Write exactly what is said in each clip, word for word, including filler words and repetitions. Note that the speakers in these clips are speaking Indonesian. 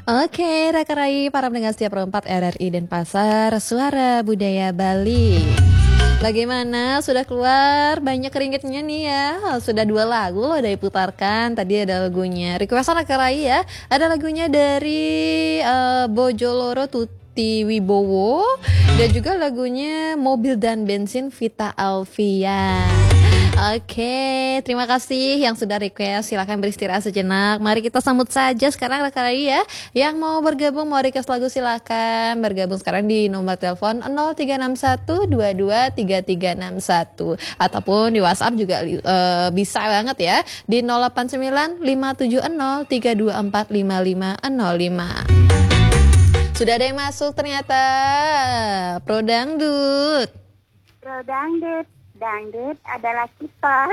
Oke, Raka Rai, para pendengar setiap perempat R R I Denpasar, Suara Budaya Bali. Bagaimana? Sudah keluar banyak keringetnya nih ya. Sudah dua lagu loh udah diputarkan. Tadi ada lagunya requestan Raka Rai ya. Ada lagunya dari uh, Bojoloro Tuti Wibowo dan juga lagunya Mobil dan Bensin Vita Alfian. Oke, terima kasih yang sudah request. Silahkan beristirahat sejenak. Mari kita sambut saja sekarang Raka Rai ya. Yang mau bergabung, mau request lagu silahkan bergabung sekarang di nomor telepon nol tiga enam satu dua dua tiga tiga enam satu ataupun di WhatsApp juga uh, bisa banget ya di nol delapan sembilan lima tujuh nol tiga dua empat lima lima nol lima. Sudah ada yang masuk ternyata. Pro Dangdut. Pro Dangdut. Dangdut adalah kita.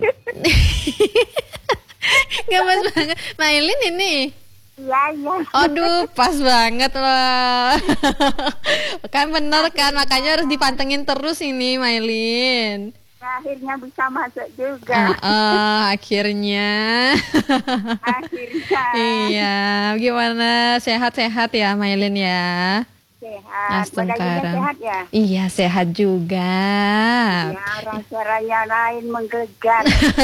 Gak pas banget. Mailin ini. Iya, iya. Aduh, pas banget loh. Kan bener kan, makanya harus dipantengin terus ini Mailin. Akhirnya bisa masuk juga. Uh, uh, akhirnya. Akhirnya. Iya, gimana? Sehat-sehat ya Mailin ya? Sehat, badannya sehat ya? Iya, sehat juga. Ya, rasanya lain menggelegar.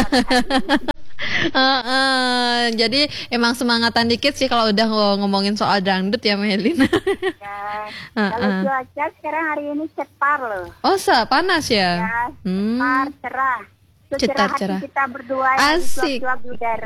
uh, uh, jadi emang semangatan dikit sih kalau udah ngomongin soal dangdut ya Melin. Ya, uh, kalau uh. cuaca sekarang hari ini cetar loh. Oh, panas ya? Ya, cetar, hmm. cerah. Cetar cerah kita berdua asik di udara.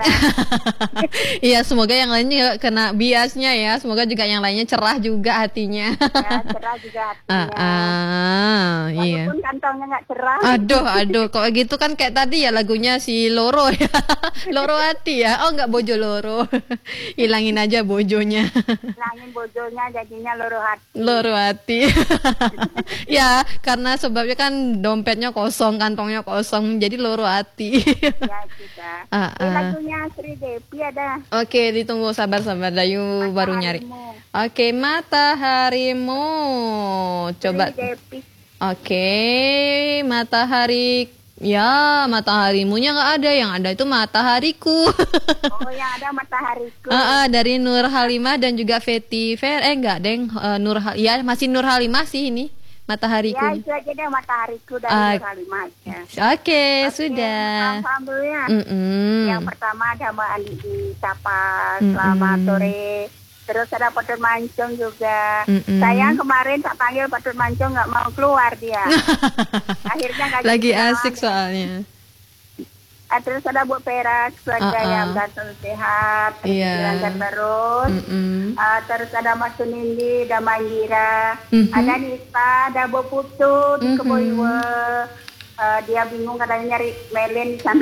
Iya, semoga yang lainnya kena biasnya ya. Semoga juga yang lainnya cerah juga hatinya. Ya, cerah juga hatinya. Uh, uh, Walaupun iya. kantongnya nggak cerah. Aduh, aduh, kok gitu kan kayak tadi ya lagunya si Loro ya. Loro hati ya. Oh, nggak bojo loro. Hilangin aja bojonya. Hilangin bojonya jadinya loro hati. Loro hati. Ya, karena sebabnya kan dompetnya kosong, kantongnya kosong, jadi loro hati. Ya, kita. Uh, uh. Lagunya Sri Devi ada. Oke, ditunggu sabar-sabar Dayu baru nyari. Oke, Mataharimu. Coba. Oke, Matahari. Ya, Mataharimunya nggak ada, yang ada itu Matahariku. Oh, yang ada Matahariku. uh, uh, dari Nur Halimah dan juga Feti Fair. Eh enggak, Deng. Uh, Nur ya masih Nur Halimah sih ini. Matahariku. Ya, itu aja deh Matahariku dari uh, Nur Halimah. Ya. Oke, okay, okay, sudah. Alhamdulillah. Mm -mm. Yang pertama ada Mbak Andi di Sapa, selamat mm -mm. sore. Terus ada Patut Mancung juga. Mm -mm. Sayang kemarin tak panggil Patut Mancung nggak mau keluar dia. Akhirnya nggak lagi asik soalnya. Uh, terus ada Bu Perak sebagai uh -uh. yang gantung sehat, yeah. terus. Mm -mm. Uh, terus ada Mas Sunindi, ada Mangira, mm -hmm. ada Nisa, ada Bu Putu di mm -hmm. Keboiwe. Uh, dia bingung katanya nyari Melin di sana.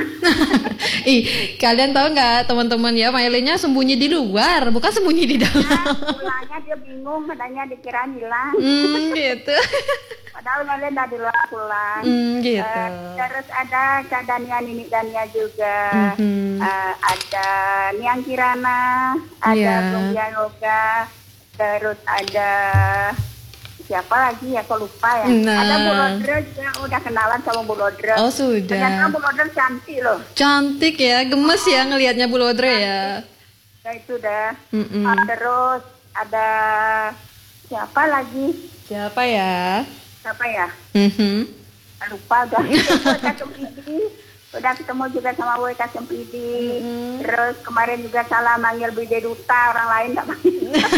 Ih, kalian tahu nggak teman-teman ya, Melinnya sembunyi di luar, bukan sembunyi di dalam. Nah, pulangnya dia bingung katanya dikira hilang. Hmm, gitu. Padahal Melin udah di luar pulang. Hmm, gitu. Uh, terus ada Kak Dania, Nini Dania juga. Mm -hmm. uh, ada Niang Kirana, ada yeah. Bungya Yoga, terus ada siapa lagi ya, kok lupa ya. Nah. Ada Bu Lodre juga, udah kenalan sama Bu Lodre. Oh, sudah. Ternyata Bu Lodre cantik loh. Cantik ya, gemes oh. ya ngelihatnya Bu Lodre ya. Nah, itu dah. Mm -mm. Uh, terus ada siapa lagi? Siapa ya? Siapa ya? Mm -hmm. Lupa udah. Udah ketemu juga sama Boy Kasem Pidi. Mm-hmm. Terus kemarin juga salah manggil Bide Duta, orang lain nggak manggil.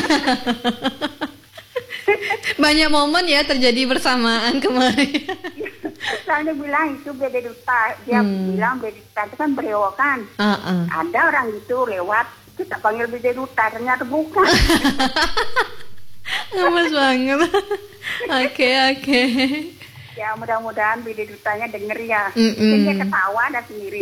Banyak momen ya terjadi bersamaan kemarin. Soalnya bilang itu Bide Duta, dia hmm. bilang Bide Duta itu kan berewokan. Uh-uh. Ada orang gitu lewat, kita panggil Bide Duta, ternyata bukan. Ngemes banget. Oke oke. Ya mudah-mudahan Bide Dutanya denger ya. Mm-mm. Dia ketawa dan sendiri.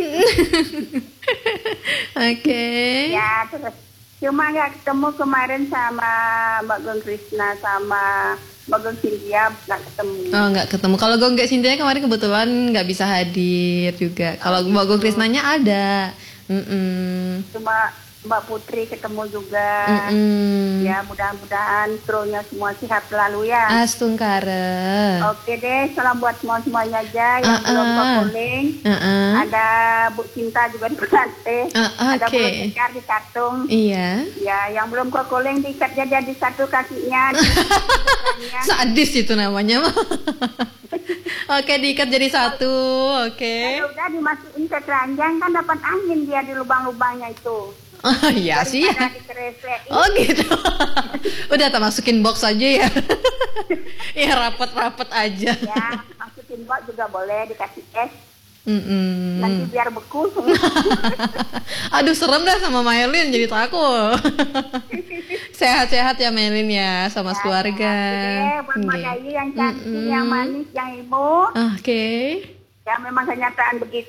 Oke. Okay. Ya terus cuma nggak ketemu kemarin sama Mbak Gong Krisna sama Mbak Gong Cynthia, nggak ketemu. Oh, nggak ketemu. Kalau Gong Cynthia kemarin kebetulan nggak bisa hadir juga. Kalau Mbak Gong Krisnanya ada. Mm-mm. Cuma Mbak Putri ketemu juga. Mm-mm. Ya mudah-mudahan krunya semua sehat selalu ya. Astungkare. Oke deh, salam buat semua semuanya aja yang Uh-uh. belum calling. Uh-uh. Ada Bu Cinta juga di Pelate. Uh, Ada oke. Bu Tegar di Katung. Iya. Ya, yang belum calling diikat dia di satu kakinya. Di Sadis itu namanya. Oke, diikat jadi satu. Oke. Kalau udah dimasukin ke keranjang kan dapat angin dia di lubang-lubangnya itu. Oh iya sih ya. Oh gitu. Udah tak masukin box aja ya. Ya rapat-rapat aja. Ya, masukin box juga boleh, dikasih es. Mm-mm. Nanti biar beku semua. Aduh serem dah sama Maylin, jadi takut. Sehat-sehat ya Maylin ya, sama Ya, keluarga. ya, buat Mbak Nggih. Yayi yang cantik, Mm-mm. yang manis, yang imut. Oke. Ya memang kenyataan begitu.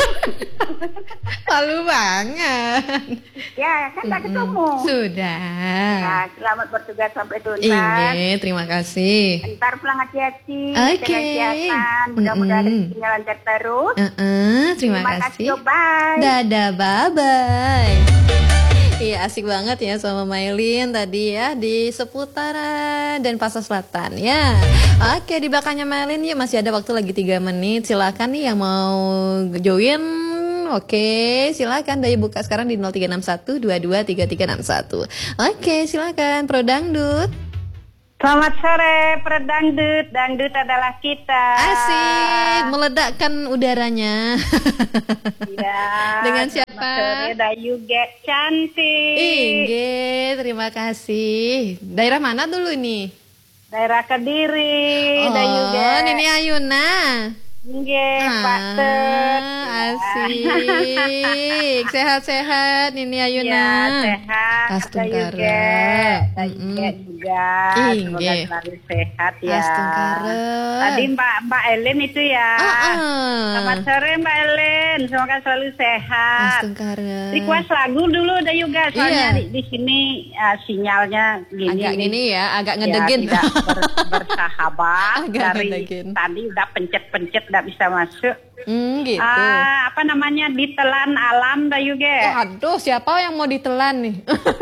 Lalu banget. Ya, kan tak ketemu. Sudah. Ya, selamat bertugas sampai tuntas. Iya, terima kasih. Ntar pulang hati-hati, Oke. jaga kesehatan. Mudah-mudahan Mm-mm. rezekinya lancar terus. Uh-uh, terima, Terima kasih. kasih, bye. Dadah, bye-bye. Iya, asik banget ya sama Maylin tadi ya di seputaran Denpasar Selatan ya. Oke, di belakangnya Maylin ya masih ada waktu lagi tiga menit. Silakan nih yang mau join. Oke, silakan Daya buka sekarang di nol tiga enam satu dua dua tiga tiga enam satu. Oke, silakan Pro Dangdut. Selamat sore, Predangdut. Dangdut adalah kita. Asik, meledakkan udaranya. Ya. Dengan Selamat siapa? sore, Dayu Get cantik. Inge, terima kasih. Daerah mana dulu nih? Daerah Kediri, Oh, Dayu Get. Nini Ayuna. Nggih, Pak Tet. Ah, asik. Sehat-sehat Nini Ayuna. Ya, sehat. Astungkara. Dayu Get. Dayu Mm-mm. Get juga. Semoga Inge. selalu sehat ya. Astungkara. Tadi Mbak Mbak Ellen itu ya. Ah, ah. Selamat sore Mbak Ellen. Semoga selalu sehat. Astungkara. Request lagu dulu deh juga, soalnya Iya. di, di sini uh, sinyalnya gini, Agak nih. gini ya, agak Ya, ngedegin. tidak ber- bersahabat. Agak Dari ngedegin. tadi udah pencet-pencet tidak bisa masuk. Hmm, gitu. Ah, apa namanya, ditelan alam dah juga. Aduh, siapa yang mau ditelan nih?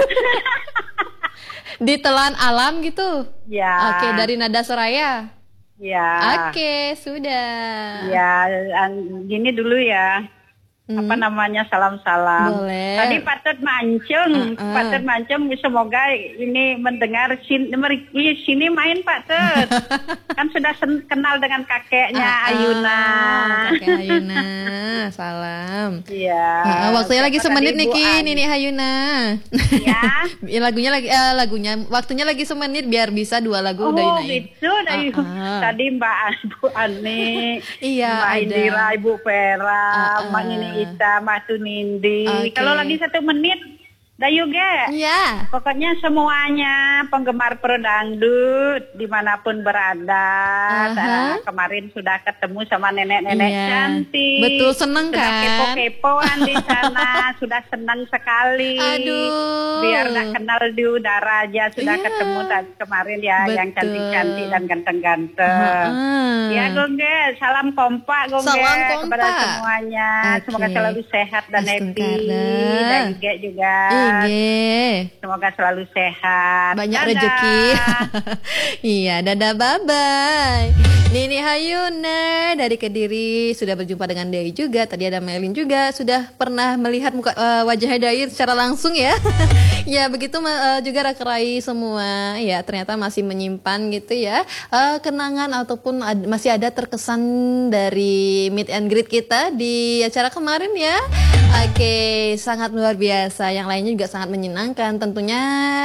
Ditelan alam gitu. Ya. Oke, dari Nada Soraya. Ya. Oke, sudah. Ya, an- gini dulu ya. Hmm. Apa namanya, salam-salam. Boleh. Tadi Patut Mancung, Uh-uh. Patut Mancung, semoga ini mendengar sini, meri- sini main Patut. Kan sudah sen- kenal dengan kakeknya Ah, ah, Ayuna. Kakek Ayuna, salam. Iya. Ah, waktunya lagi Siapa semenit tadi, nih Bu Ki, An? Nini Ayuna. Ya. lagunya lagi eh, lagunya waktunya lagi semenit biar bisa dua lagu Oh udah Yunain. gitu, dari Ah, ah. tadi Mbak Ibu Ani, Iya, Mbak ada. Indira, Ibu Vera, Ah, Mbak ah. Nini Ita, Mbak Tunindi. Oke. Kalau lagi satu menit, dah juga. Iya. Pokoknya semuanya penggemar Pro Dangdut dimanapun berada. Aha. Nah, kemarin sudah ketemu sama nenek-nenek Iya. cantik. Betul, seneng Sudah kan? kepo-kepoan di sana, sudah senang sekali. Aduh. Biar nggak kenal di udara aja sudah Iya. ketemu tadi kemarin ya, yang Betul. cantik-cantik dan ganteng-ganteng. Ah. Ya Gongge, salam kompak Gongge Salam kompak. kepada semuanya. Oke. Semoga selalu sehat dan happy. Astungkara. Dan juga juga. Inge. Semoga selalu sehat. Banyak Dadah. rezeki. Iya, dadah bye bye. Nini Hayuna dari Kediri sudah berjumpa dengan Dai juga. Tadi ada Melin juga sudah pernah melihat muka eh, wajah Dai secara langsung ya. Ya begitu eh, juga Rakerai semua. Ya ternyata masih menyimpan gitu ya eh, kenangan ataupun ad- masih ada terkesan dari meet and greet kita di acara kemarin ya. Oke, sangat luar biasa. Yang lainnya juga sangat menyenangkan. Tentunya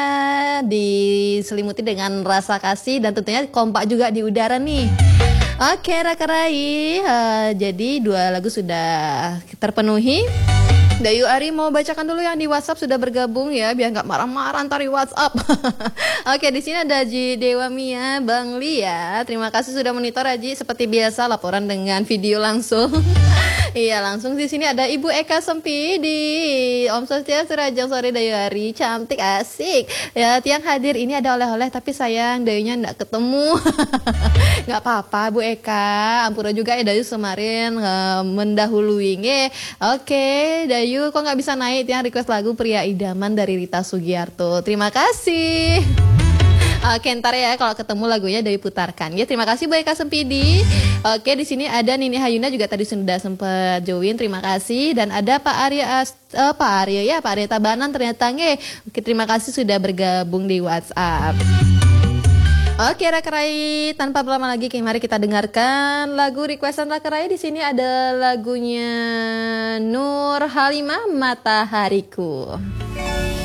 diselimuti dengan rasa kasih dan tentunya kompak juga di udara nih. Oke, Rakerai. Eh, jadi dua lagu sudah terpenuhi. Dayu Ari mau bacakan dulu yang di WhatsApp sudah bergabung ya, biar nggak marah-marah ntar di WhatsApp. Oke, di sini ada Ji Dewa Mia, Bang Lia. Terima kasih sudah monitor Aji, seperti biasa laporan dengan video langsung. Iya, langsung di sini ada Ibu Eka Sempidi. Om Swastiastu, Rajang Sore Dayu Hari, cantik asik. Ya, tiang hadir ini ada oleh-oleh tapi sayang Dayunya enggak ketemu. Nggak apa-apa Bu Eka, ampura juga ya Dayu kemarin uh, mendahului nge. Oke, Dayu kok nggak bisa naik tiang request lagu Pria Idaman dari Rita Sugiarto. Terima kasih. Oke, ntar ya kalau ketemu lagunya Dayu putarkan. Ya, terima kasih Bu Eka Sempidi. Oke, di sini ada Nini Hayuna juga tadi sudah sempat join. Terima kasih. Dan ada Pak Arya As uh, Pak Arya ya, Pak Arya Tabanan ternyata nge. Oke, terima kasih sudah bergabung di WhatsApp. Oke, Rakerai, tanpa berlama lagi, mari kita dengarkan lagu requestan Rakerai. Di sini ada lagunya Nur Halimah, Matahariku.